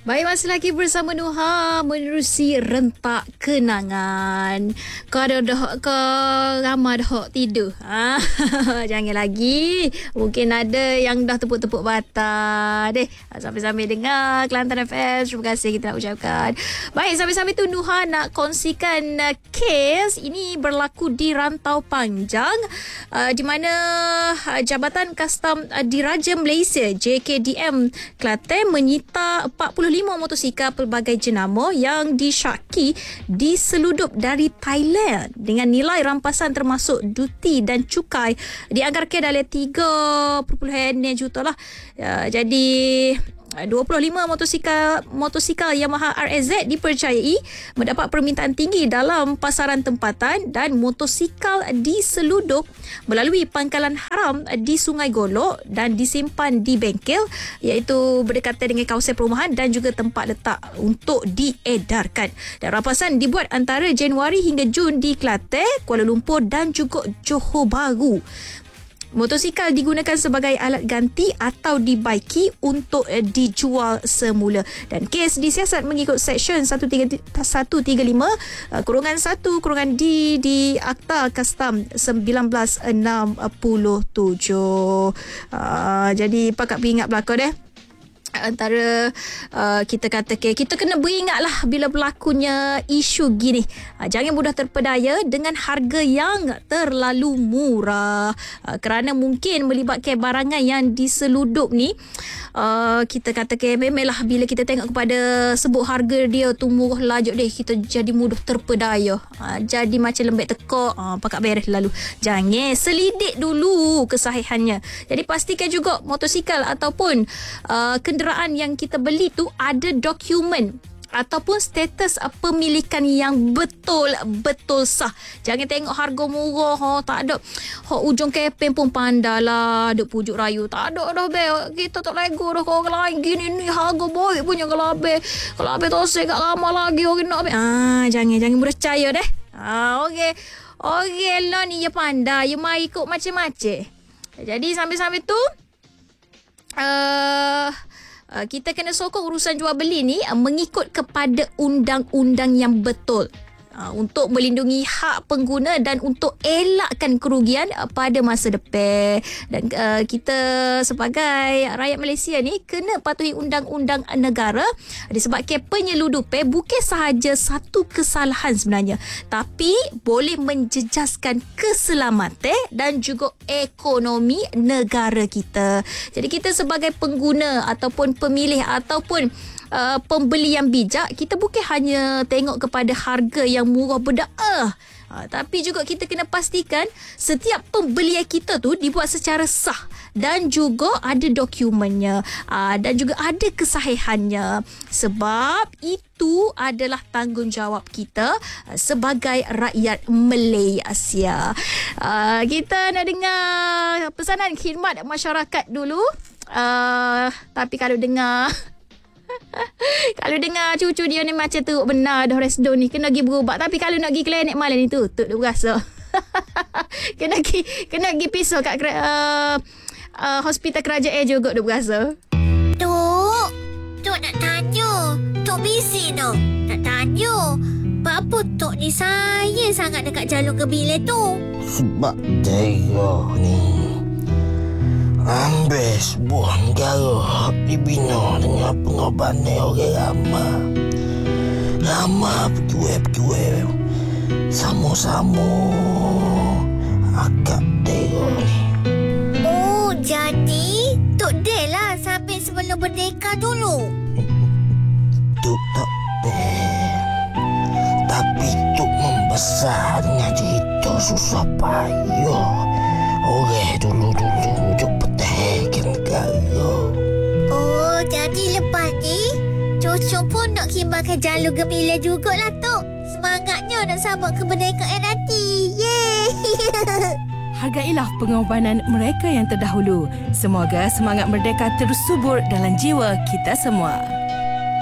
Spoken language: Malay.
Baik, masih lagi bersama Nuha menerusi rentak kenangan. Kau ada dah ke ramai dah tidur. Jangan lagi. Mungkin ada yang dah tepuk-tepuk bata deh. Sambil-sambil dengar Kelantan FM. Terima kasih kita nak ucapkan. Baik, sambil-sambil tu Nuha nak kongsikan kes ini berlaku di Rantau Panjang, di mana Jabatan Kastam Diraja Malaysia JKDM Kelantan menyita 45 motosikal pelbagai jenama yang disyaki diseludup dari Thailand dengan nilai rampasan termasuk duti dan cukai dianggarkan dalam 3.6 juta lah. Jadi 25 motosikal Yamaha RSZ dipercayai mendapat permintaan tinggi dalam pasaran tempatan dan motosikal diseludup melalui pangkalan haram di Sungai Golok dan disimpan di bengkel iaitu berdekatan dengan kawasan perumahan dan juga tempat letak untuk diedarkan. Dan rampasan dibuat antara Januari hingga Jun di Kelantan, Kuala Lumpur dan juga Johor Bahru. Motosikal digunakan sebagai alat ganti atau dibaiki untuk dijual semula. Dan kes disiasat mengikut Seksyen 135 kurungan 1 kurungan D di Akta Kastam 1967. Jadi pakak beringat belakang deh. Antara kita kata kita kena beringatlah bila berlakunya isu gini. Jangan mudah terpedaya dengan harga yang terlalu murah, kerana mungkin melibatkan barangan yang diseludup ni. Kita kata memanglah bila kita tengok kepada sebut harga dia tu murah lajuk deh, kita jadi mudah terpedaya, jadi macam lembek tekak, pakak beres lalu. Jangan, selidik dulu kesahihannya. Jadi pastikan juga motosikal ataupun kenderaan yang kita beli tu ada dokumen ataupun status pemilikan yang betul-betul sah. Jangan tengok harga murah, tak ada. Ujung kepeng pun pandalah, duk pujuk rayu. Tak ada dah, be. Kita tak lego dah kau lain gini ni harga baik punya kelabe. Kelabe tosek kat lama lagi orang nak be. Jangan mudah percaya deh. Okey lah ni ya pandai, ya mai ikut macam-macam. Jadi sambil-sambil tu kita kena sokong urusan jual beli ni mengikut kepada undang-undang yang betul, untuk melindungi hak pengguna dan untuk elakkan kerugian pada masa depan. Dan kita sebagai rakyat Malaysia ni kena patuhi undang-undang negara, disebabkan penyeludupan bukan sahaja satu kesalahan sebenarnya, tapi boleh menjejaskan keselamatan dan juga ekonomi negara kita. Jadi kita sebagai pengguna ataupun pemilih ataupun pembeli yang bijak, kita bukan hanya tengok kepada harga yang murah berdaah, tapi juga kita kena pastikan setiap pembelian kita tu dibuat secara sah dan juga ada dokumennya, dan juga ada kesahihannya, sebab itu adalah tanggungjawab kita sebagai rakyat Malaysia. Kita nak dengar pesanan khidmat masyarakat dulu. Tapi kalau dengar cucu dia ni macam tu, benar dah resdo ni kena pergi berubat. Tapi kalau nak pergi klinik malam ni tutup dah berasa. kena pergi pisau kat hospital kerajaan juga dah berasa. Tok nak tanya. Tok busy tu. Nak tanya. Apa Tok ni sayang sangat dekat jalur Kebilang tu? Sebab daerah ni ambil sebuah negara dibina dengan pengorbanan orang ramai pejuang sama-sama akak daerah ni. Oh, jadi Tok Del lah sampai sebelum merdeka dulu. Tuk tak Del, tapi Tuk membesar dengan cerita susah payah orang dulu-dulu untuk pertahankan negara. Oh, jadi lepas ni cucu pun nak khidmatkan jalur Gemilang jugalah Tok. Semangatnya nak sambut kemerdekaan nanti. Yeay. Hargailah pengorbanan mereka yang terdahulu. Semoga semangat merdeka terus subur dalam jiwa kita semua.